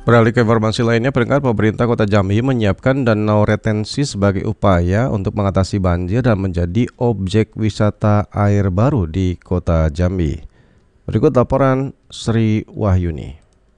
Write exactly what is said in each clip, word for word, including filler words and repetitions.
Beralih ke informasi lainnya, peringkat pemerintah Kota Jambi menyiapkan danau retensi sebagai upaya untuk mengatasi banjir dan menjadi objek wisata air baru di Kota Jambi. Berikut laporan Sri Wahyuni.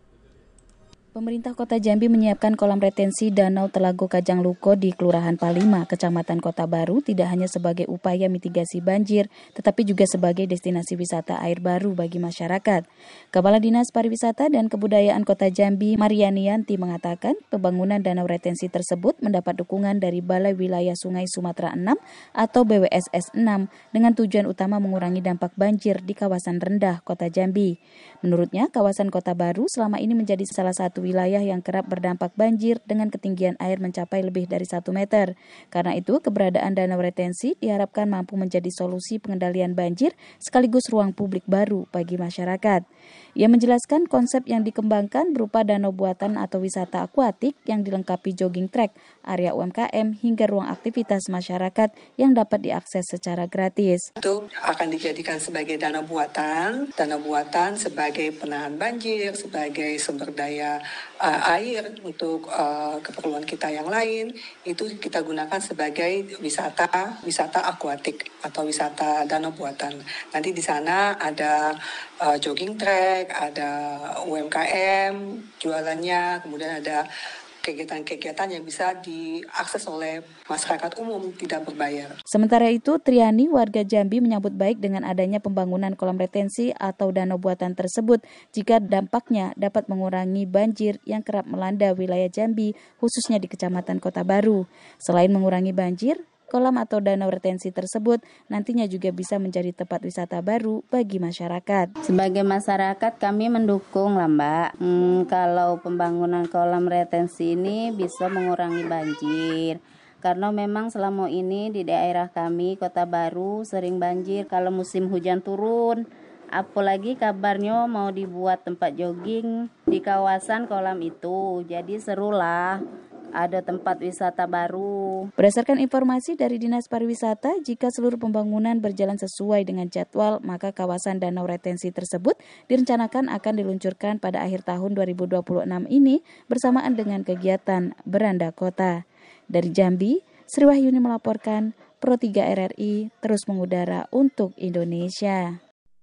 Pemerintah Kota Jambi menyiapkan kolam retensi Danau Telago Kajang Luko di Kelurahan Palima, Kecamatan Kota Baru tidak hanya sebagai upaya mitigasi banjir, tetapi juga sebagai destinasi wisata air baru bagi masyarakat. Kepala Dinas Pariwisata dan Kebudayaan Kota Jambi, Marianianti mengatakan pembangunan danau retensi tersebut mendapat dukungan dari Balai Wilayah Sungai Sumatera enam atau B W S S enam dengan tujuan utama mengurangi dampak banjir di kawasan rendah Kota Jambi. Menurutnya, kawasan Kota Baru selama ini menjadi salah satu wilayah yang kerap berdampak banjir dengan ketinggian air mencapai lebih dari satu meter. Karena itu, keberadaan danau retensi diharapkan mampu menjadi solusi pengendalian banjir sekaligus ruang publik baru bagi masyarakat. Ia menjelaskan konsep yang dikembangkan berupa danau buatan atau wisata akuatik yang dilengkapi jogging track, area U M K M hingga ruang aktivitas masyarakat yang dapat diakses secara gratis. Itu akan dijadikan sebagai danau buatan, danau buatan sebagai penahan banjir, sebagai sumber daya uh, air untuk uh, keperluan kita yang lain, itu kita gunakan sebagai wisata wisata akuatik atau wisata danau buatan. Nanti di sana ada uh, jogging track, ada U M K M jualannya, kemudian ada kegiatan-kegiatan yang bisa diakses oleh masyarakat umum tidak berbayar. Sementara itu, Triani, warga Jambi menyambut baik dengan adanya pembangunan kolam retensi atau danau buatan tersebut jika dampaknya dapat mengurangi banjir yang kerap melanda wilayah Jambi, khususnya di Kecamatan Kota Baru. Selain mengurangi banjir, kolam atau danau retensi tersebut nantinya juga bisa menjadi tempat wisata baru bagi masyarakat. Sebagai masyarakat kami mendukung lah Mbak. Hmm, kalau pembangunan kolam retensi ini bisa mengurangi banjir. Karena memang selama ini di daerah kami Kota Baru sering banjir kalau musim hujan turun. Apalagi kabarnya mau dibuat tempat jogging di kawasan kolam itu. Jadi serulah. Ada tempat wisata baru. Berdasarkan informasi dari Dinas Pariwisata, jika seluruh pembangunan berjalan sesuai dengan jadwal, maka kawasan danau retensi tersebut direncanakan akan diluncurkan pada akhir tahun dua ribu dua puluh enam ini bersamaan dengan kegiatan Beranda Kota. Dari Jambi, Sri Wahyuni melaporkan, Pro tiga R R I terus mengudara untuk Indonesia.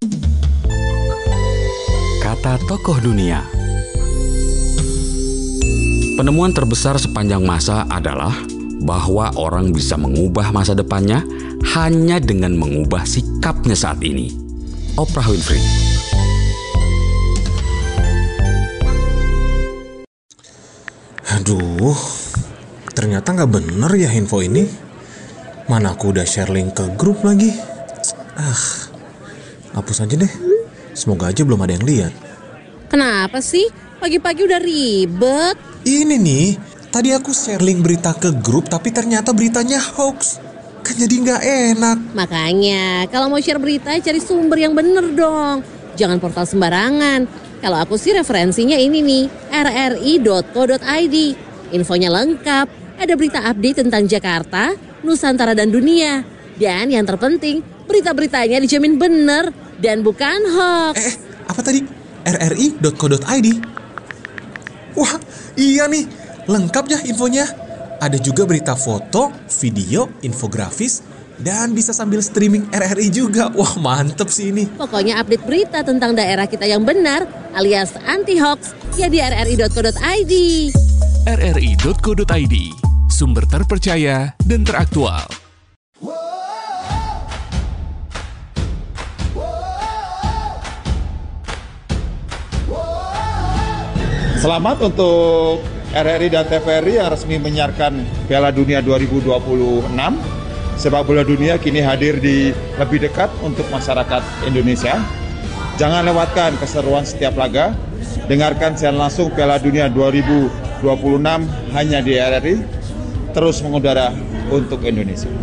Kata tokoh dunia. Penemuan terbesar sepanjang masa adalah bahwa orang bisa mengubah masa depannya hanya dengan mengubah sikapnya saat ini. Oprah Winfrey. Aduh, ternyata nggak bener ya info ini. Mana aku udah share link ke grup lagi. Ah, hapus aja deh. Semoga aja belum ada yang lihat. Kenapa sih? Pagi-pagi udah ribet. Ini nih, tadi aku share link berita ke grup tapi ternyata beritanya hoax. Kan jadi nggak enak. Makanya, kalau mau share berita cari sumber yang bener dong. Jangan portal sembarangan. Kalau aku sih referensinya ini nih, r r i dot co dot i d. Infonya lengkap, ada berita update tentang Jakarta, Nusantara dan dunia. Dan yang terpenting, berita-beritanya dijamin bener dan bukan hoax. Eh, apa tadi? r r i dot co dot i d. Wah, iya nih, lengkap ya infonya. Ada juga berita foto, video, infografis, dan bisa sambil streaming R R I juga. Wah, mantep sih ini. Pokoknya update berita tentang daerah kita yang benar, alias anti-hoax, ya di r r i dot co dot i d. r r i dot co dot i d, sumber terpercaya dan teraktual. Selamat untuk R R I dan T V R I yang resmi menyiarkan Piala Dunia dua ribu dua puluh enam. Sepak bola dunia kini hadir di lebih dekat untuk masyarakat Indonesia. Jangan lewatkan keseruan setiap laga. Dengarkan siaran langsung Piala Dunia dua ribu dua puluh enam hanya di R R I. Terus mengudara untuk Indonesia.